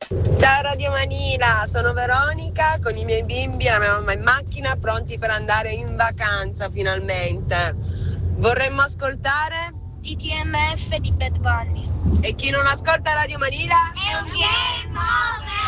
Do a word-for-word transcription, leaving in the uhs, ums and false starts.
Ciao Radio Manila, sono Veronica con i miei bimbi e la mia mamma in macchina, pronti per andare in vacanza finalmente. Vorremmo ascoltare D T M F di Bad Bunny. E chi non ascolta Radio Manila È un game over.